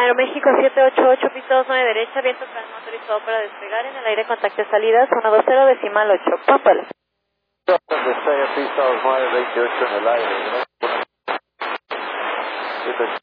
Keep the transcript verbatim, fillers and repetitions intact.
Aeroméxico siete ocho ocho, pista dos nueve derecha, viento calmo autorizado para despegar, en el aire contacto salidas, uno dos cero decimal ocho, Papal. Despegue, pista dos nueve veintiocho en el aire.